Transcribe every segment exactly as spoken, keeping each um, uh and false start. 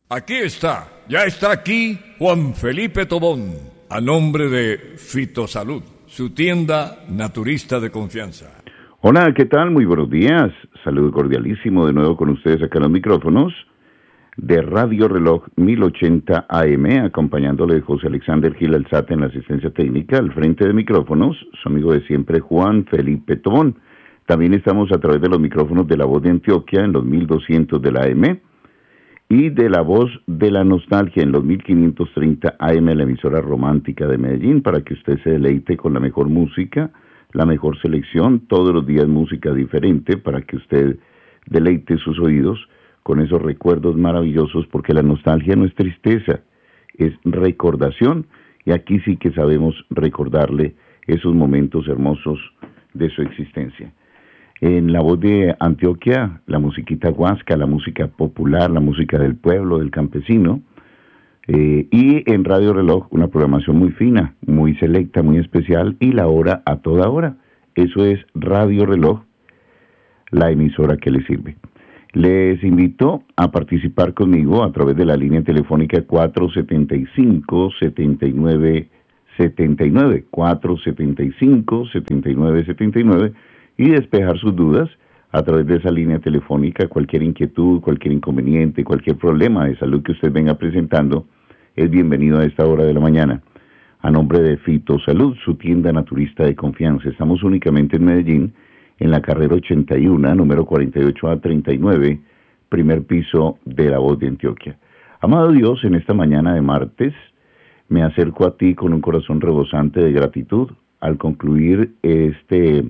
Aquí está, ya está aquí Juan Felipe Tobón, a nombre de Fitosalud, su tienda naturista de confianza. Hola, ¿qué tal? Muy buenos días. Saludo cordialísimo de nuevo con ustedes acá en los micrófonos de Radio Reloj mil ochenta A M, acompañándole José Alexander Gil Alzate en la asistencia técnica. Al frente de micrófonos, su amigo de siempre, Juan Felipe Tobón. También estamos a través de los micrófonos de La Voz de Antioquia en los mil doscientos de la A M y de La Voz de la Nostalgia en los mil quinientos treinta A M, la emisora romántica de Medellín, para que usted se deleite con la mejor música, la mejor selección, todos los días música diferente, para que usted deleite sus oídos con esos recuerdos maravillosos, porque la nostalgia no es tristeza, es recordación, y aquí sí que sabemos recordarle esos momentos hermosos de su existencia. En La Voz de Antioquia, la musiquita huasca, la música popular, la música del pueblo, del campesino, eh, y en Radio Reloj una programación muy fina, muy selecta, muy especial, y la hora a toda hora. Eso es Radio Reloj, la emisora que le sirve. Les invito a participar conmigo a través de la línea telefónica cuatro setenta y cinco, setenta y nueve setenta y nueve, cuatro setenta y cinco, setenta y nueve setenta y nueve, y despejar sus dudas a través de esa línea telefónica. Cualquier inquietud, cualquier inconveniente, cualquier problema de salud que usted venga presentando es bienvenido a esta hora de la mañana. A nombre de Fitosalud, su tienda naturista de confianza. Estamos únicamente en Medellín, en la carrera ochenta y uno, número cuarenta y ocho A treinta y nueve, primer piso de La Voz de Antioquia. Amado Dios, en esta mañana de martes, me acerco a ti con un corazón rebosante de gratitud al concluir este...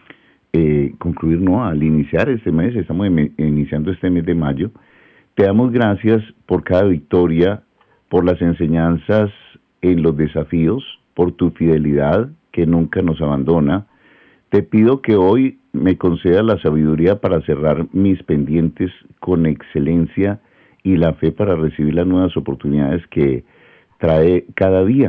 Eh, concluir, no, al iniciar este mes, estamos em- iniciando este mes de mayo. Te damos gracias por cada victoria, por las enseñanzas en los desafíos, por tu fidelidad que nunca nos abandona. Te pido que hoy me concedas la sabiduría para cerrar mis pendientes con excelencia y la fe para recibir las nuevas oportunidades que trae cada día.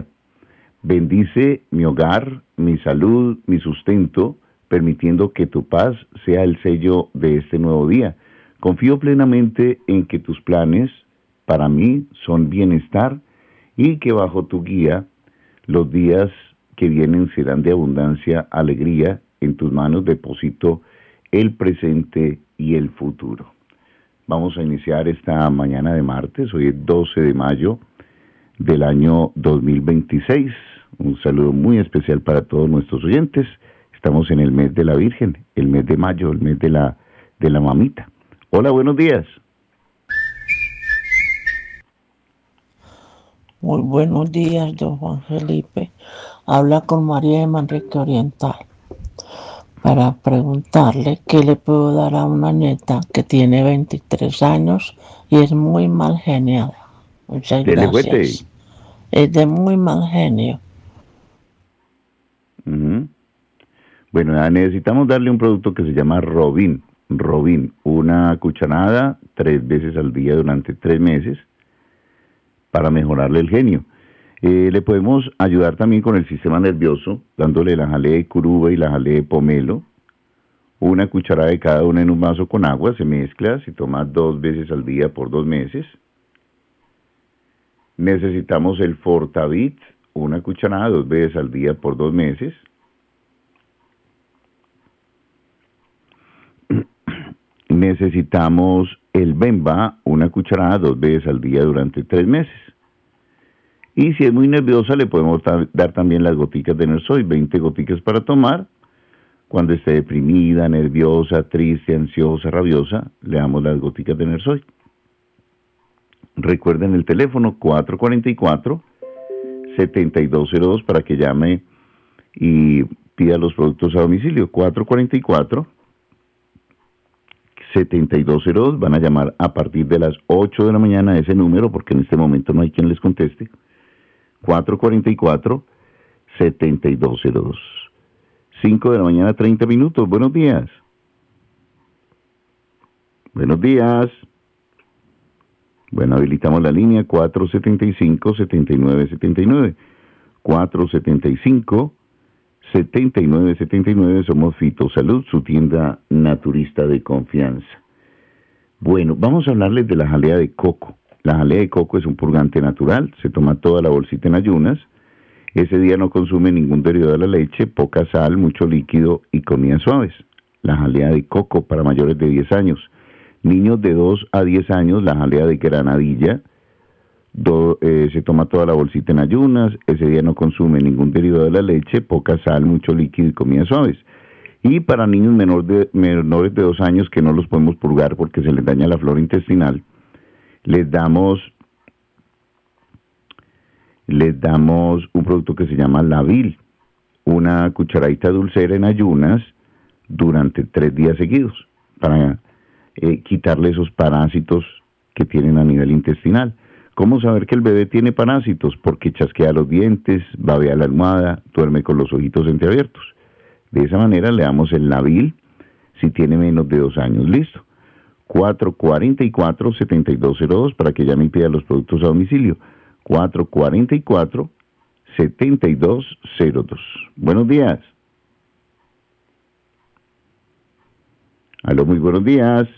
Bendice mi hogar, mi salud, mi sustento, permitiendo que tu paz sea el sello de este nuevo día. Confío plenamente en que tus planes para mí son bienestar y que bajo tu guía los días que vienen serán de abundancia, alegría. En tus manos deposito el presente y el futuro. Vamos a iniciar esta mañana de martes, hoy es doce de mayo del año dos mil veintiséis. Un saludo muy especial para todos nuestros oyentes. Estamos en el mes de la Virgen, el mes de mayo, el mes de la, de la mamita. Hola, buenos días. Muy buenos días, don Juan Felipe. Habla con María de Manrique Oriental para preguntarle qué le puedo dar a una nieta que tiene veintitrés años y es muy mal geniada. Muchas gracias. Es de muy mal genio. Uh-huh. Bueno, necesitamos darle un producto que se llama Robin. Robin, una cucharada tres veces al día durante tres meses para mejorarle el genio. Eh, le podemos ayudar también con el sistema nervioso, dándole la jalea de curuba y la jalea de pomelo. Una cucharada de cada una en un vaso con agua, se mezcla, se toma dos veces al día por dos meses. Necesitamos el Fortavit, una cucharada dos veces al día por dos meses. Necesitamos el Bemba, una cucharada dos veces al día durante tres meses. Y si es muy nerviosa, le podemos dar también las goticas de Nersoy, veinte goticas para tomar. Cuando esté deprimida, nerviosa, triste, ansiosa, rabiosa, le damos las goticas de Nersoy. Recuerden el teléfono cuatro cuatro cuatro, siete dos cero dos para que llame y pida los productos a domicilio. cuatro cuatro cuatro, siete dos cero dos, van a llamar a partir de las ocho de la mañana a ese número, porque en este momento no hay quien les conteste. cuatro cuatro cuatro, siete dos cero dos. cinco de la mañana, treinta minutos. Buenos días. Buenos días. Bueno, habilitamos la línea cuatro setenta y cinco, setenta y nueve setenta y nueve. cuatro setenta y cinco, setenta y nueve setenta y nueve. Somos Fitosalud, su tienda naturista de confianza. Bueno, vamos a hablarles de la jalea de coco. La jalea de coco es un purgante natural, se toma toda la bolsita en ayunas. Ese día no consume ningún derivado de la leche, poca sal, mucho líquido y comidas suaves. La jalea de coco para mayores de diez años. Niños de dos a diez años, la jalea de granadilla. Do, eh, se toma toda la bolsita en ayunas. Ese día no consume ningún derivado de la leche, poca sal, mucho líquido y comidas suaves. Y para niños menor de, menores de dos años que no los podemos purgar porque se les daña la flora intestinal, les damos... les damos un producto que se llama Lavil, una cucharadita dulcera en ayunas durante tres días seguidos, para eh, quitarle esos parásitos que tienen a nivel intestinal. ¿Cómo saber que el bebé tiene parásitos? Porque chasquea los dientes, babea la almohada, duerme con los ojitos entreabiertos. De esa manera le damos el Lavil si tiene menos de dos años. Listo. cuatro cuatro cuatro, siete dos cero dos para que llame y pida los productos a domicilio. cuatro cuatro cuatro, siete dos cero dos. Buenos días. Aló, muy buenos días.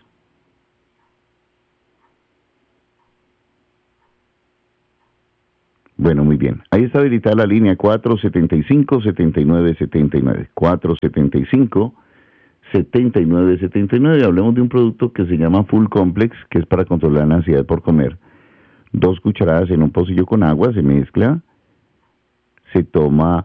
Bueno, muy bien. Ahí está habilitada la línea cuatro setenta y cinco, setenta y nueve setenta y nueve. cuatro setenta y cinco, setenta y nueve setenta y nueve. Hablemos de un producto que se llama Full Complex, que es para controlar la ansiedad por comer. Dos cucharadas en un pocillo con agua, se mezcla, se toma,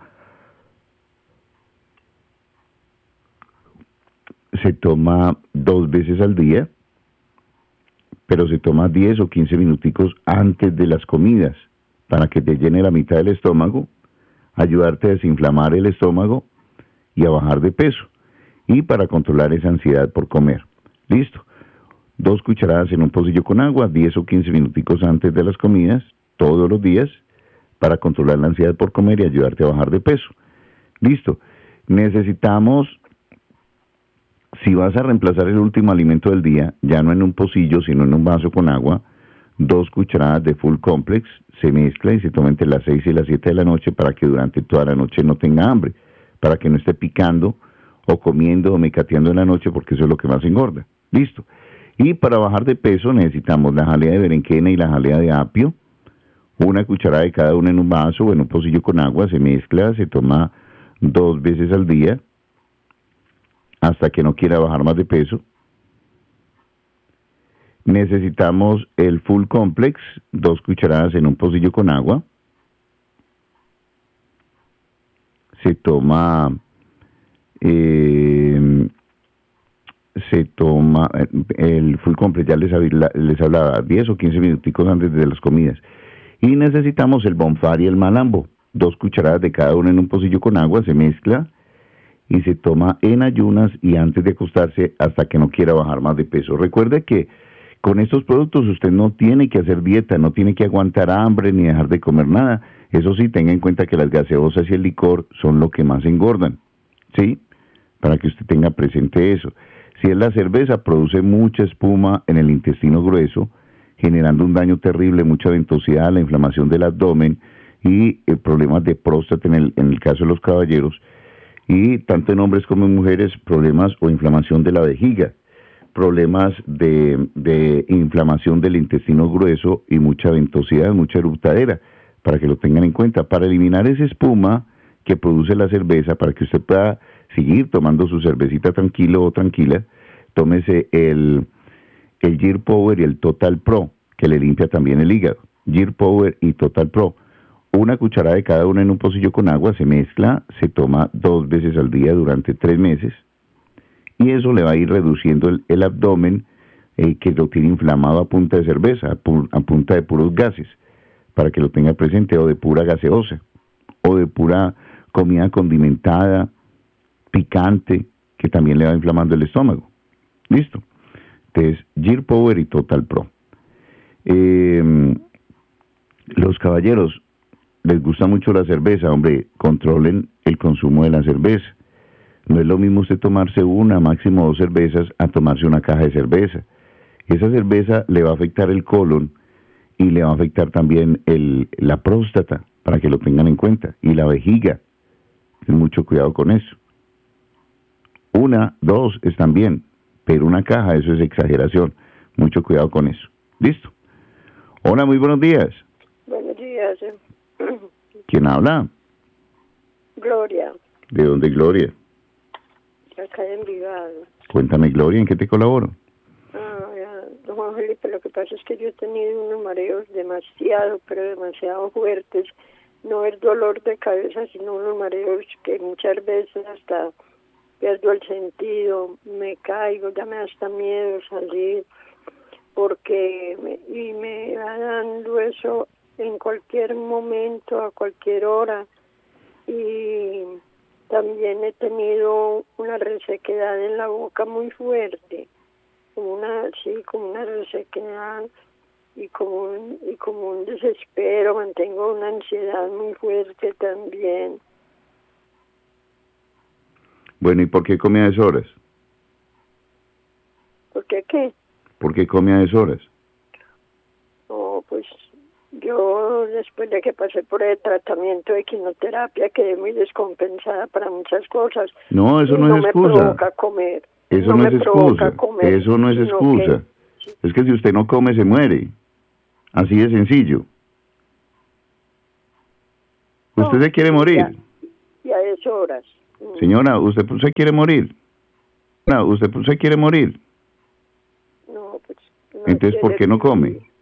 se toma dos veces al día, pero se toma diez o quince minuticos antes de las comidas, para que te llene la mitad del estómago, ayudarte a desinflamar el estómago y a bajar de peso, y para controlar esa ansiedad por comer. Listo. Dos cucharadas en un pocillo con agua, diez o quince minuticos antes de las comidas, todos los días, para controlar la ansiedad por comer y ayudarte a bajar de peso. Listo. Necesitamos, si vas a reemplazar el último alimento del día, ya no en un pocillo, sino en un vaso con agua, dos cucharadas de Full Complex, se mezcla y se toma entre las seis y las siete de la noche para que durante toda la noche no tenga hambre, para que no esté picando o comiendo o mecateando en la noche, porque eso es lo que más engorda. Listo. Y para bajar de peso necesitamos la jalea de berenjena y la jalea de apio, una cucharada de cada una en un vaso o en un pocillo con agua, se mezcla, se toma dos veces al día hasta que no quiera bajar más de peso. Necesitamos el Full Complex, dos cucharadas en un pocillo con agua, se toma... Eh, se toma el Full Complex, ya les, les hablaba, diez o quince minuticos antes de las comidas. Y necesitamos el Bonfar y el Malambo, dos cucharadas de cada uno en un pocillo con agua, se mezcla y se toma en ayunas y antes de acostarse hasta que no quiera bajar más de peso. Recuerde que con estos productos usted no tiene que hacer dieta, no tiene que aguantar hambre ni dejar de comer nada. Eso sí, tenga en cuenta que las gaseosas y el licor son lo que más engordan, ¿sí? Para que usted tenga presente eso. Si es la cerveza, produce mucha espuma en el intestino grueso, generando un daño terrible, mucha ventosidad, la inflamación del abdomen y eh, problemas de próstata en el, en el caso de los caballeros, y tanto en hombres como en mujeres, problemas o inflamación de la vejiga, problemas de, de inflamación del intestino grueso y mucha ventosidad, mucha eructadera, para que lo tengan en cuenta. Para eliminar esa espuma que produce la cerveza, para que usted pueda seguir tomando su cervecita tranquilo o tranquila, tómese el, el Gear Power y el Total Pro, que le limpia también el hígado. Gear Power y Total Pro. Una cucharada de cada una en un pocillo con agua, se mezcla, se toma dos veces al día durante tres meses, y eso le va a ir reduciendo el, el abdomen eh, que lo tiene inflamado a punta de cerveza, a, pu a punta de puros gases, para que lo tenga presente, o de pura gaseosa, o de pura comida condimentada, picante, que también le va inflamando el estómago. Listo. Entonces, Gear Power y Total Pro. Eh, los caballeros, les gusta mucho la cerveza, hombre, controlen el consumo de la cerveza. No es lo mismo usted tomarse una, máximo dos cervezas, a tomarse una caja de cerveza. Esa cerveza le va a afectar el colon y le va a afectar también el, la próstata, para que lo tengan en cuenta, y la vejiga. Ten mucho cuidado con eso. Una, dos están bien, pero una caja, eso es exageración. Mucho cuidado con eso. ¿Listo? Hola, muy buenos días. Buenos días. ¿Quién habla? Gloria, ¿De dónde, Gloria? acá de Envigado. Cuéntame, Gloria, ¿en qué te colaboro? Ah, ya, don Juan Felipe, lo que pasa es que yo he tenido unos mareos demasiado, pero demasiado fuertes. No es dolor de cabeza, sino unos mareos que muchas veces hasta pierdo el sentido, me caigo, ya me da hasta miedo salir, porque me, y me va dando eso en cualquier momento, a cualquier hora. Y también he tenido una resequedad en la boca muy fuerte, como una, sí, como una resequedad y como un, y como un desespero, mantengo una ansiedad muy fuerte también. Bueno, ¿y por qué come a deshoras? ¿Por qué qué? ¿Por qué come a deshoras? Oh, pues yo después de que pasé por el tratamiento de quimioterapia quedé muy descompensada para muchas cosas. No, eso no, no es me excusa. provoca comer. Eso no, no me es provoca excusa. comer, Eso no es sino excusa. que, sí. Es que si usted no come, se muere. Así de sencillo. ¿Usted No, se quiere morir? Y a deshoras. Mm. Señora, ¿usted se quiere morir? No, ¿usted se quiere morir? No, pues, no Entonces, ¿por quiere qué no come? vivir.